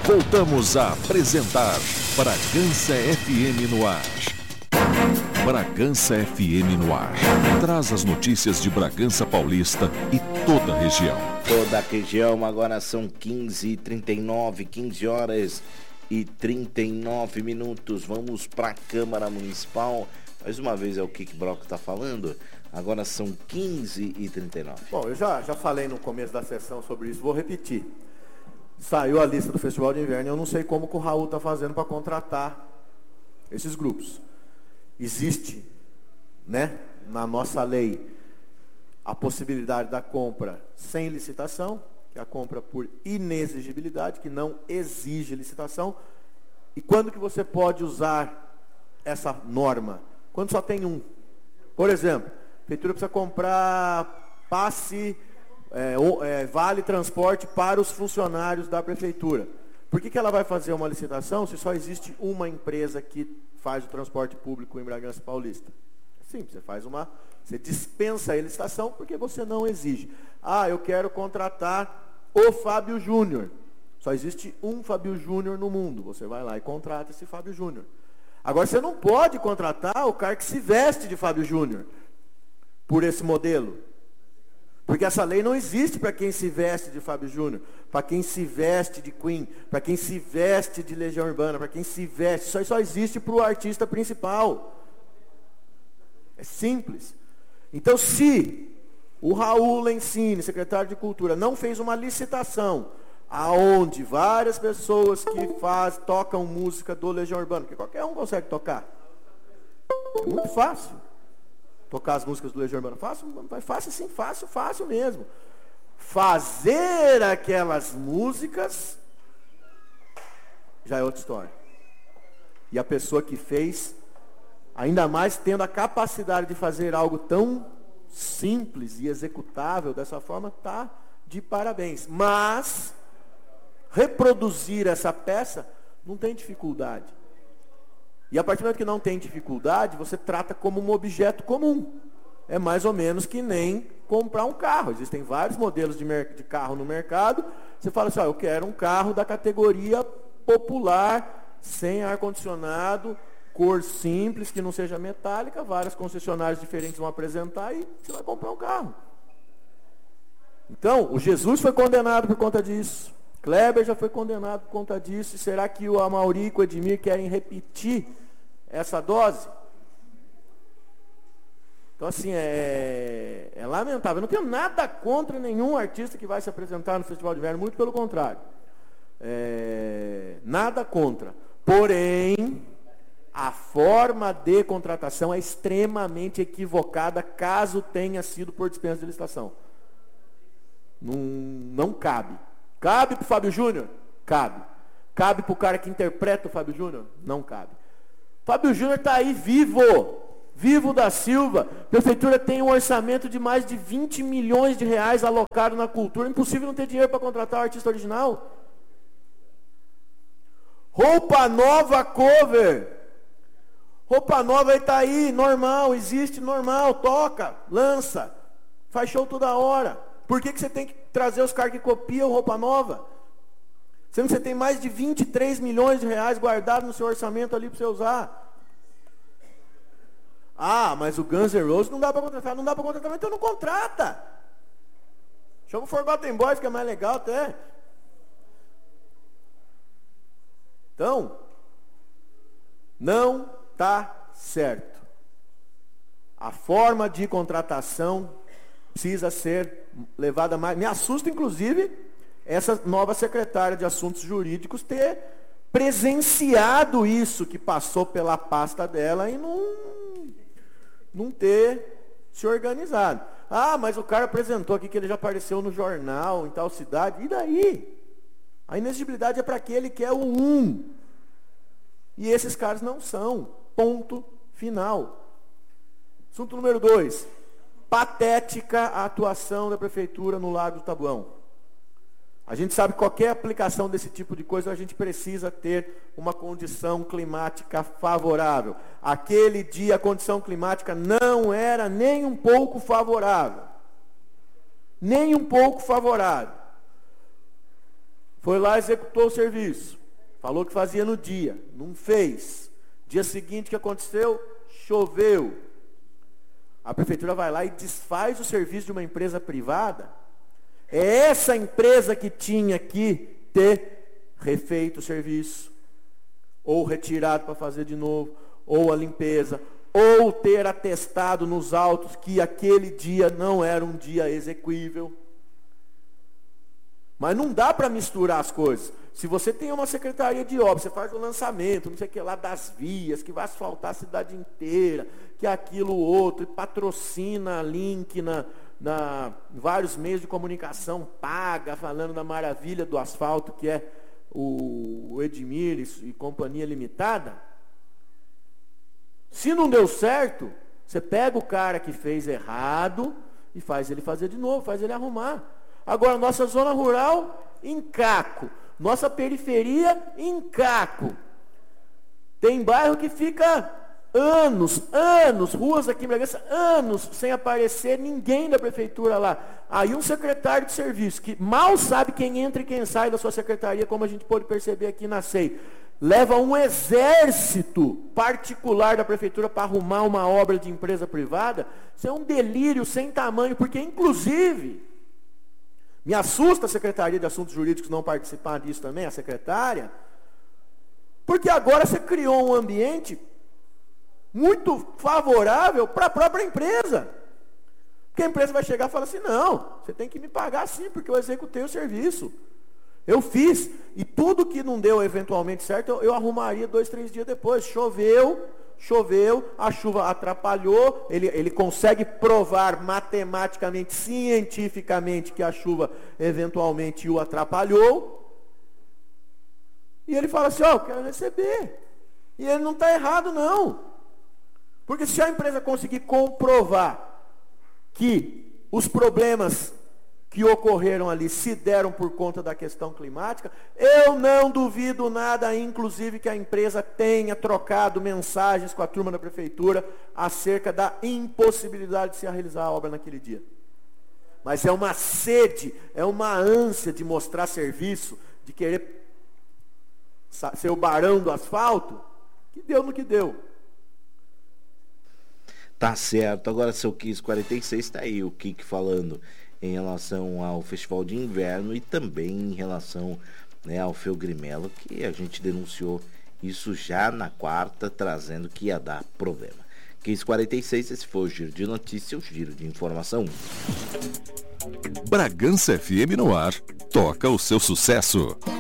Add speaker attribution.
Speaker 1: Voltamos a apresentar Bragança FM no ar. Bragança FM no ar. Traz as notícias de Bragança Paulista e toda a região.
Speaker 2: Toda a região, agora são 15h39, 15 horas e 39 minutos. Vamos para a Câmara Municipal. Mais uma vez é o Kik Brock que está falando. Agora são 15h39.
Speaker 3: Bom, eu já falei no começo da sessão sobre isso, vou repetir. Saiu a lista do Festival de Inverno e eu não sei como que o Raul está fazendo para contratar esses grupos. Existe, né, na nossa lei, a possibilidade da compra sem licitação, que é a compra por inexigibilidade, que não exige licitação. E quando que você pode usar essa norma? Quando só tem um. Por exemplo, a prefeitura precisa comprar passe, vale transporte para os funcionários da prefeitura. Por que ela vai fazer uma licitação se só existe uma empresa que faz o transporte público em Bragança Paulista? Simples, você dispensa a licitação porque você não exige. Ah, eu quero contratar o Fábio Júnior. Só existe um Fábio Júnior no mundo. Você vai lá e contrata esse Fábio Júnior. Agora, você não pode contratar o cara que se veste de Fábio Júnior por esse modelo. Porque essa lei não existe para quem se veste de Fábio Júnior, para quem se veste de Queen, para quem se veste de Legião Urbana, para quem se veste. Isso só existe para o artista principal. É simples. Então, se o Raul Lencini, secretário de Cultura, não fez uma licitação aonde várias pessoas que tocam música do Legião Urbana, porque qualquer um consegue tocar. É muito fácil tocar as músicas do Legião Urbana. Fácil sim, fácil mesmo. Fazer aquelas músicas já é outra história. E a pessoa que fez, ainda mais tendo a capacidade de fazer algo tão simples e executável dessa forma, está de parabéns. Mas reproduzir essa peça não tem dificuldade. E a partir do momento que não tem dificuldade, você trata como um objeto comum. É mais ou menos que nem comprar um carro. Existem vários modelos de carro no mercado. Você fala assim, eu quero um carro da categoria popular, sem ar-condicionado, cor simples, que não seja metálica. Várias concessionárias diferentes vão apresentar e você vai comprar um carro. Então, o Jesus foi condenado por conta disso. Kleber já foi condenado por conta disso. E será que o Amauri e o Edmir querem repetir essa dose? Então, assim, é lamentável. Eu não tenho nada contra nenhum artista que vai se apresentar no Festival de Inverno, muito pelo contrário. Nada contra. Porém, a forma de contratação é extremamente equivocada, caso tenha sido por dispensa de licitação. Não cabe. Cabe para o Fábio Júnior? Cabe. Cabe para o cara que interpreta o Fábio Júnior? Não cabe. Fábio Júnior está aí vivo da Silva. A prefeitura tem um orçamento de mais de 20 milhões de reais alocado na cultura. Impossível não ter dinheiro para contratar o artista original. Roupa Nova cover. Roupa Nova está aí, normal, existe, normal, toca, lança, faz show toda hora. Por que você tem que trazer os caras que copiam Roupa Nova? Sendo que você tem mais de 23 milhões de reais guardados no seu orçamento ali para você usar. Ah, mas o Guns N' Roses não dá para contratar. Não dá para contratar, então não contrata. Chama o Forgotten Boys, que é mais legal até. Então, não está certo. A forma de contratação precisa ser levada mais. Me assusta, inclusive, essa nova secretária de Assuntos Jurídicos ter presenciado isso que passou pela pasta dela e não ter se organizado. Ah, mas o cara apresentou aqui que ele já apareceu no jornal em tal cidade. E daí? A inexigibilidade é para aquele que é o um. E esses caras não são. Ponto final. Assunto número 2. Patética a atuação da prefeitura no Lago do Tabuão. A gente sabe que qualquer aplicação desse tipo de coisa, a gente precisa ter uma condição climática favorável. Aquele dia a condição climática não era nem um pouco favorável. Nem um pouco favorável. Foi lá, executou o serviço. Falou que fazia no dia. Não fez. Dia seguinte, o que aconteceu? Choveu. A prefeitura vai lá e desfaz o serviço de uma empresa privada. É essa empresa que tinha que ter refeito o serviço, ou retirado para fazer de novo, ou a limpeza, ou ter atestado nos autos que aquele dia não era um dia exequível. Mas não dá para misturar as coisas. Se você tem uma secretaria de obras, você faz o lançamento, não sei o que lá, das vias, que vai asfaltar a cidade inteira, que aquilo outro, e patrocina link na vários meios de comunicação, paga, falando da maravilha do asfalto, que é o Edmir e Companhia Limitada. Se não deu certo, você pega o cara que fez errado e faz ele fazer de novo, faz ele arrumar. Agora, nossa zona rural, em caco. Nossa periferia, em caco. Tem bairro que fica anos, ruas aqui em Bragança, anos sem aparecer ninguém da prefeitura lá. Aí um secretário de serviço, que mal sabe quem entra e quem sai da sua secretaria, como a gente pôde perceber aqui na SEI, leva um exército particular da prefeitura para arrumar uma obra de empresa privada. Isso é um delírio sem tamanho, porque inclusive... Me assusta a Secretaria de Assuntos Jurídicos não participar disso também, a secretária, porque agora você criou um ambiente muito favorável para a própria empresa. Porque a empresa vai chegar e falar assim, não, você tem que me pagar sim, porque eu executei o serviço. Eu fiz, e tudo que não deu eventualmente certo, eu arrumaria 2, 3 dias depois. Choveu, a chuva atrapalhou, ele consegue provar matematicamente, cientificamente, que a chuva eventualmente o atrapalhou. E ele fala assim, eu quero receber. E ele não está errado, não. Porque se a empresa conseguir comprovar que os problemas que ocorreram ali se deram por conta da questão climática, eu não duvido nada, inclusive, que a empresa tenha trocado mensagens com a turma da prefeitura acerca da impossibilidade de se realizar a obra naquele dia. Mas é uma sede, é uma ânsia de mostrar serviço, de querer ser o barão do asfalto, que deu no que deu.
Speaker 2: Tá certo. Agora, seu 1546, está aí o Kik falando em relação ao Festival de Inverno e também em relação, né, ao Felgrimelo, que a gente denunciou isso já na quarta, trazendo que ia dar problema. 1546, esse foi o Giro de Notícias, o Giro de Informação.
Speaker 1: Bragança FM no ar, toca o seu sucesso.